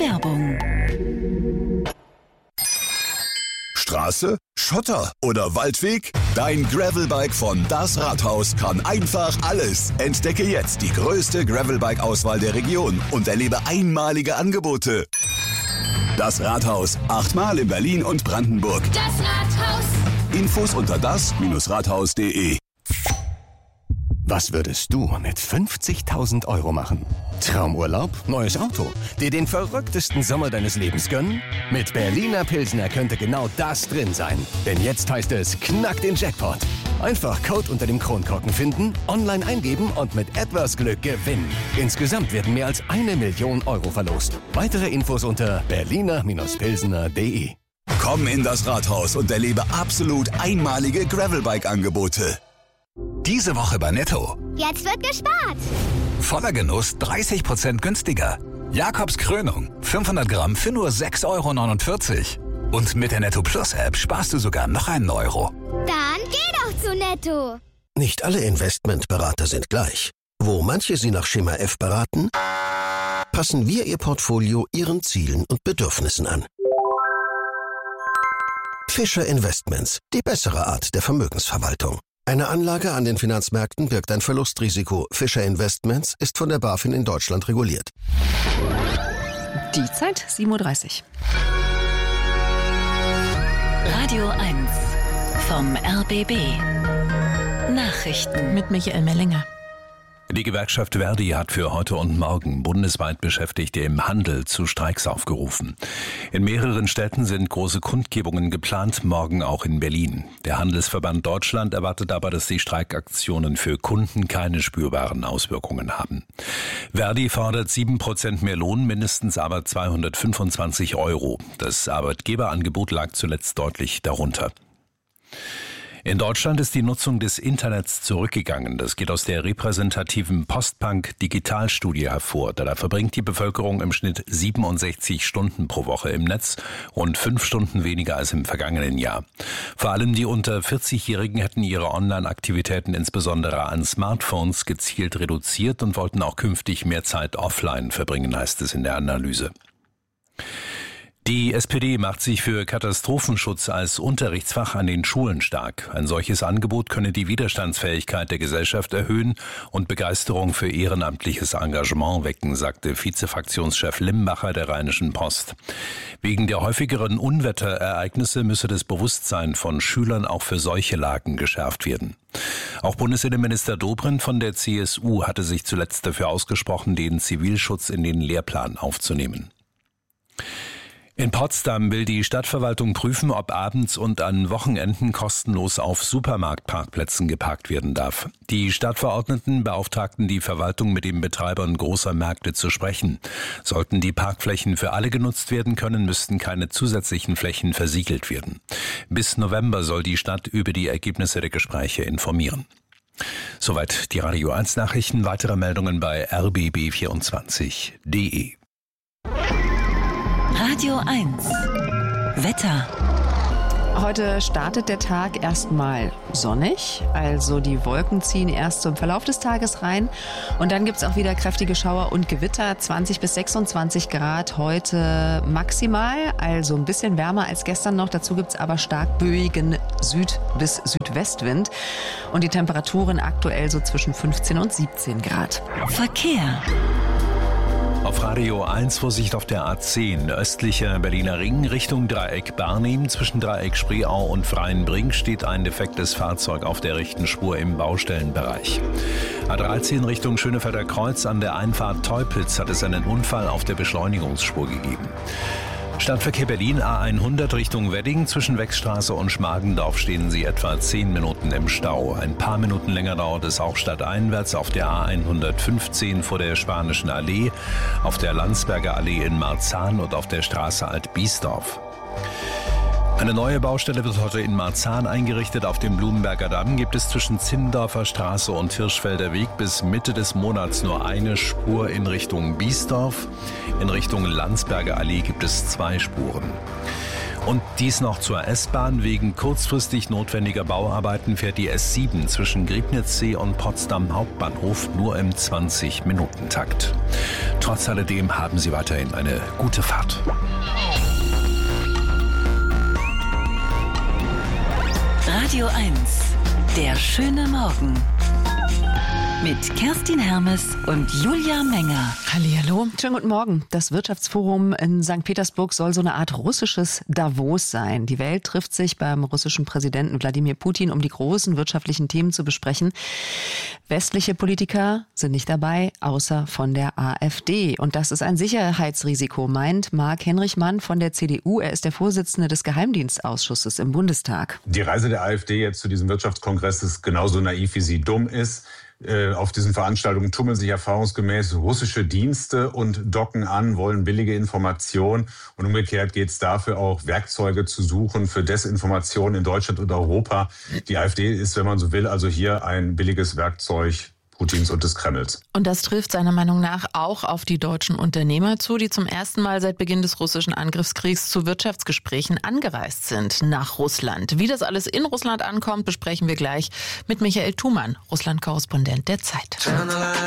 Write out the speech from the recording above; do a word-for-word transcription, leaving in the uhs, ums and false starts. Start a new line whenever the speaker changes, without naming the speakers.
Werbung.
Straße, Schotter oder Waldweg? Dein Gravelbike von Das Rathaus kann einfach alles. Entdecke jetzt die größte Gravelbike-Auswahl der Region und erlebe einmalige Angebote. Das Rathaus, achtmal in Berlin und Brandenburg.
Das Rathaus.
Infos unter das Rathaus punkt de.
Was würdest du mit fünfzigtausend Euro machen? Traumurlaub, neues Auto, dir den verrücktesten Sommer deines Lebens gönnen? Mit Berliner Pilsner könnte genau das drin sein. Denn jetzt heißt es, knack den Jackpot. Einfach Code unter dem Kronkorken finden, online eingeben und mit etwas Glück gewinnen. Insgesamt werden mehr als eine Million Euro verlost. Weitere Infos unter berliner Pilsner punkt de.
Komm in das Rathaus und erlebe absolut einmalige Gravelbike-Angebote. Diese Woche bei Netto.
Jetzt wird gespart.
Voller Genuss dreißig Prozent günstiger. Jakobs Krönung, fünfhundert Gramm für nur sechs Euro neunundvierzig. Und mit der Netto Plus App sparst du sogar noch einen Euro.
Dann geh doch zu Netto.
Nicht alle Investmentberater sind gleich. Wo manche Sie nach Schema F beraten, passen wir Ihr Portfolio Ihren Zielen und Bedürfnissen an. Fischer Investments, die bessere Art der Vermögensverwaltung. Eine Anlage an den Finanzmärkten birgt ein Verlustrisiko. Fischer Investments ist von der BaFin in Deutschland reguliert.
Die Zeit sieben Uhr dreißig.
Radio eins vom R B B. Nachrichten
Mit Michael Mellinger.
Die Gewerkschaft Verdi hat für heute und morgen bundesweit Beschäftigte im Handel zu Streiks aufgerufen. In mehreren Städten sind große Kundgebungen geplant, morgen auch in Berlin. Der Handelsverband Deutschland erwartet aber, dass die Streikaktionen für Kunden keine spürbaren Auswirkungen haben. Verdi fordert sieben Prozent mehr Lohn, mindestens aber zweihundertfünfundzwanzig Euro. Das Arbeitgeberangebot lag zuletzt deutlich darunter. In Deutschland ist die Nutzung des Internets zurückgegangen. Das geht aus der repräsentativen Postbank-Digitalstudie hervor. Da verbringt die Bevölkerung im Schnitt siebenundsechzig Stunden pro Woche im Netz, rund fünf Stunden weniger als im vergangenen Jahr. Vor allem die unter vierzig-Jährigen hätten ihre Online-Aktivitäten insbesondere an Smartphones gezielt reduziert und wollten auch künftig mehr Zeit offline verbringen, heißt es in der Analyse. Die S P D macht sich für Katastrophenschutz als Unterrichtsfach an den Schulen stark. Ein solches Angebot könne die Widerstandsfähigkeit der Gesellschaft erhöhen und Begeisterung für ehrenamtliches Engagement wecken, sagte Vizefraktionschef Limbacher der Rheinischen Post. Wegen der häufigeren Unwetterereignisse müsse das Bewusstsein von Schülern auch für solche Lagen geschärft werden. Auch Bundesinnenminister Dobrindt von der C S U hatte sich zuletzt dafür ausgesprochen, den Zivilschutz in den Lehrplan aufzunehmen. In Potsdam will die Stadtverwaltung prüfen, ob abends und an Wochenenden kostenlos auf Supermarktparkplätzen geparkt werden darf. Die Stadtverordneten beauftragten die Verwaltung, mit den Betreibern großer Märkte zu sprechen. Sollten die Parkflächen für alle genutzt werden können, müssten keine zusätzlichen Flächen versiegelt werden. Bis November soll die Stadt über die Ergebnisse der Gespräche informieren. Soweit die Radio eins Nachrichten. Weitere Meldungen bei r b b vierundzwanzig punkt de.
Radio eins Wetter.
Heute startet der Tag erstmal sonnig, also die Wolken ziehen erst zum Verlauf des Tages rein und dann gibt es auch wieder kräftige Schauer und Gewitter, zwanzig bis sechsundzwanzig Grad heute maximal, also ein bisschen wärmer als gestern noch, dazu gibt es aber stark böigen Süd- bis Südwestwind und die Temperaturen aktuell so zwischen fünfzehn und siebzehn Grad.
Verkehr.
Auf Radio eins Vorsicht auf der A zehn, östlicher Berliner Ring Richtung Dreieck Barnim. Zwischen Dreieck Spreeau und Freienbrink steht ein defektes Fahrzeug auf der rechten Spur im Baustellenbereich. A dreizehn Richtung Schönefelder Kreuz an der Einfahrt Teupitz hat es einen Unfall auf der Beschleunigungsspur gegeben. Stadtverkehr Berlin A hundert Richtung Wedding. Zwischen Wechstraße und Schmargendorf stehen Sie etwa zehn Minuten im Stau. Ein paar Minuten länger dauert es auch stadteinwärts auf der A hundertfünfzehn vor der Spanischen Allee, auf der Landsberger Allee in Marzahn und auf der Straße Alt-Biesdorf. Eine neue Baustelle wird heute in Marzahn eingerichtet. Auf dem Blumenberger Damm gibt es zwischen Zinnendorfer Straße und Hirschfelder Weg bis Mitte des Monats nur eine Spur in Richtung Biesdorf. In Richtung Landsberger Allee gibt es zwei Spuren. Und dies noch zur S-Bahn. Wegen kurzfristig notwendiger Bauarbeiten fährt die S sieben zwischen Griebnitzsee und Potsdam Hauptbahnhof nur im zwanzig-Minuten-Takt. Trotz alledem haben Sie weiterhin eine gute Fahrt.
Radio eins, der schöne Morgen. Mit Kerstin Hermes und Julia Menger.
Hallihallo. Schönen guten Morgen. Das Wirtschaftsforum in Sankt Petersburg soll so eine Art russisches Davos sein. Die Welt trifft sich beim russischen Präsidenten Wladimir Putin, um die großen wirtschaftlichen Themen zu besprechen. Westliche Politiker sind nicht dabei, außer von der AfD. Und das ist ein Sicherheitsrisiko, meint Marc-Henrich Mann von der C D U. Er ist der Vorsitzende des Geheimdienstausschusses im Bundestag.
Die Reise der AfD jetzt zu diesem Wirtschaftskongress ist genauso naiv, wie sie dumm ist. Auf diesen Veranstaltungen tummeln sich erfahrungsgemäß russische Dienste und docken an, wollen billige Informationen. Und umgekehrt geht es dafür auch, Werkzeuge zu suchen für Desinformation in Deutschland und Europa. Die AfD ist, wenn man so will, also hier ein billiges Werkzeug Putins und des Kremls.
Und das trifft seiner Meinung nach auch auf die deutschen Unternehmer zu, die zum ersten Mal seit Beginn des russischen Angriffskriegs zu Wirtschaftsgesprächen angereist sind nach Russland. Wie das alles in Russland ankommt, besprechen wir gleich mit Michael Thumann, Russland-Korrespondent der Zeit.